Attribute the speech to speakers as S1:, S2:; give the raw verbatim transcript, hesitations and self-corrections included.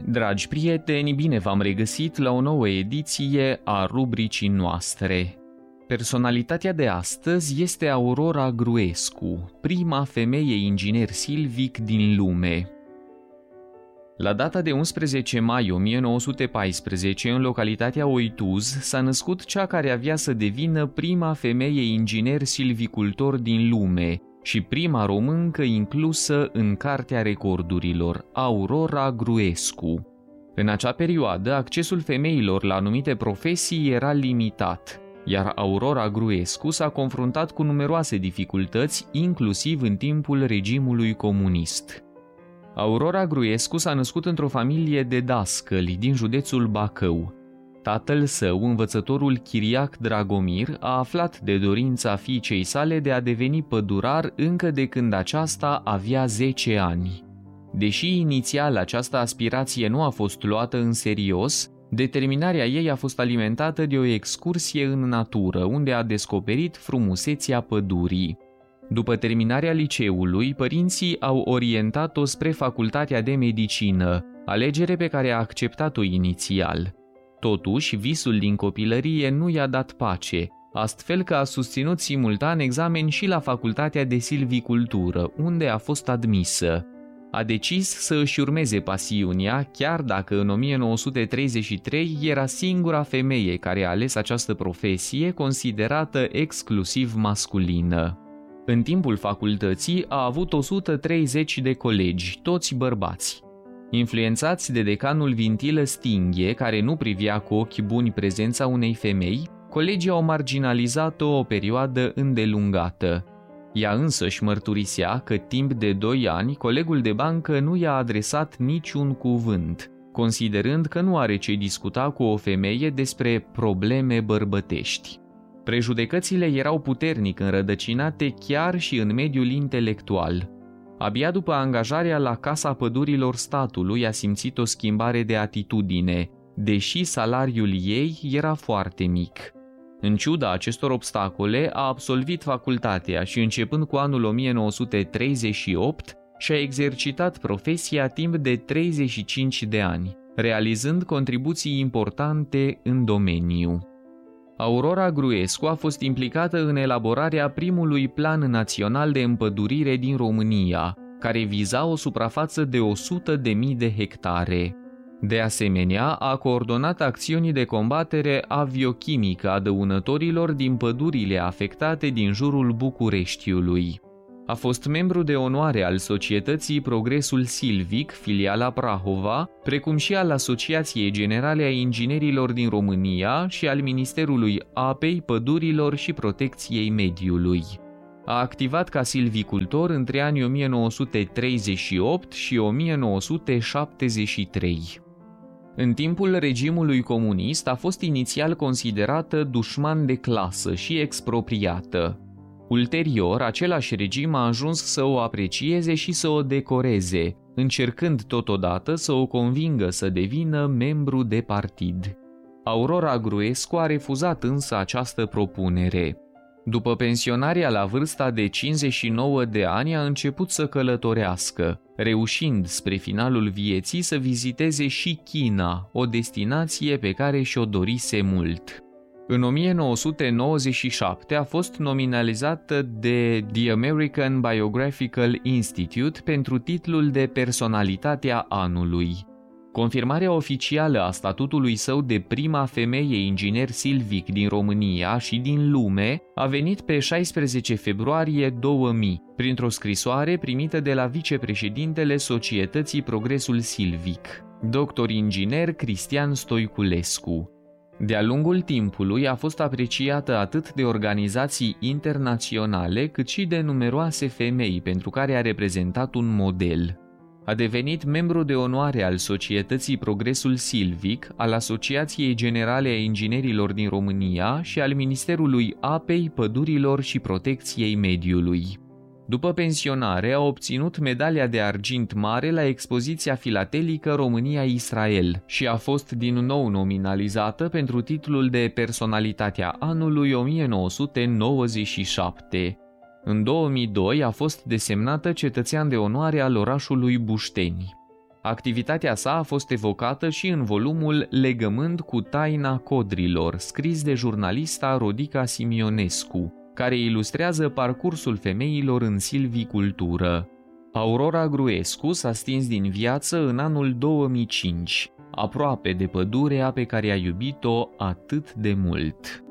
S1: Dragi prieteni, bine v-am regăsit la o nouă ediție a rubricii noastre. Personalitatea de astăzi este Aurora Gruescu, prima femeie inginer silvic din lume. La data de unsprezece mai o mie nouă sute paisprezece, în localitatea Oituz, s-a născut cea care avea să devină prima femeie inginer silvicultor din lume și prima româncă inclusă în Cartea Recordurilor, Aurora Gruescu. În acea perioadă, accesul femeilor la anumite profesii era limitat, iar Aurora Gruescu s-a confruntat cu numeroase dificultăți, inclusiv în timpul regimului comunist. Aurora Gruescu s-a născut într-o familie de dascăli din județul Bacău. Tatăl său, învățătorul Chiriac Dragomir, a aflat de dorința fiicei sale de a deveni pădurar încă de când aceasta avea zece ani. Deși inițial această aspirație nu a fost luată în serios, determinarea ei a fost alimentată de o excursie în natură, unde a descoperit frumusețea pădurii. După terminarea liceului, părinții au orientat-o spre facultatea de medicină, alegere pe care a acceptat-o inițial. Totuși, visul din copilărie nu i-a dat pace, astfel că a susținut simultan examen și la facultatea de silvicultură, unde a fost admisă. A decis să își urmeze pasiunea, chiar dacă în o mie nouă sute treizeci și trei era singura femeie care a ales această profesie considerată exclusiv masculină. În timpul facultății a avut o sută treizeci de colegi, toți bărbați. Influențați de decanul Vintilă Stinghe, care nu privea cu ochi buni prezența unei femei, colegii au marginalizat-o o perioadă îndelungată. Ea însăși mărturisea că timp de doi ani colegul de bancă nu i-a adresat niciun cuvânt, considerând că nu are ce discuta cu o femeie despre probleme bărbătești. Prejudecățile erau puternic înrădăcinate chiar și în mediul intelectual. Abia după angajarea la Casa Pădurilor Statului a simțit o schimbare de atitudine, deși salariul ei era foarte mic. În ciuda acestor obstacole, a absolvit facultatea și, începând cu anul o mie nouă sute treizeci și opt, și-a exercitat profesia timp de treizeci și cinci de ani, realizând contribuții importante în domeniu. Aurora Gruescu a fost implicată în elaborarea primului plan național de împădurire din România, care viza o suprafață de o sută de mii de hectare. De asemenea, a coordonat acțiuni de combatere aviochimică a dăunătorilor din pădurile afectate din jurul Bucureștiului. A fost membru de onoare al Societății Progresul Silvic, filiala Prahova, precum și al Asociației Generale a Inginerilor din România și al Ministerului Apei, Pădurilor și Protecției Mediului. A activat ca silvicultor între anii o mie nouă sute treizeci și opt și o mie nouă sute șaptezeci și trei. În timpul regimului comunist a fost inițial considerată dușman de clasă și expropriată. Ulterior, același regim a ajuns să o aprecieze și să o decoreze, încercând totodată să o convingă să devină membru de partid. Aurora Gruescu a refuzat însă această propunere. După pensionarea la vârsta de cincizeci și nouă de ani a început să călătorească, reușind spre finalul vieții să viziteze și China, o destinație pe care și-o dorise mult. În o mie nouă sute nouăzeci și șapte a fost nominalizată de The American Biographical Institute pentru titlul de Personalitatea Anului. Confirmarea oficială a statutului său de prima femeie inginer silvic din România și din lume a venit pe șaisprezece februarie două mii, printr-o scrisoare primită de la vicepreședintele Societății Progresul Silvic, doctor inginer Cristian Stoiculescu. De-a lungul timpului a fost apreciată atât de organizații internaționale cât și de numeroase femei pentru care a reprezentat un model. A devenit membru de onoare al Societății Progresul Silvic, al Asociației Generale a Inginerilor din România și al Ministerului Apei, Pădurilor și Protecției Mediului. După pensionare, a obținut medalia de argint mare la expoziția filatelică România-Israel și a fost din nou nominalizată pentru titlul de Personalitatea Anului o mie nouă sute nouăzeci și șapte. În două mii doi a fost desemnată cetățean de onoare al orașului Bușteni. Activitatea sa a fost evocată și în volumul Legământ cu taina codrilor, scris de jurnalista Rodica Simionescu, care ilustrează parcursul femeilor în silvicultură. Aurora Gruescu s-a stins din viață în anul două mii cinci, aproape de pădurea pe care a iubit-o atât de mult.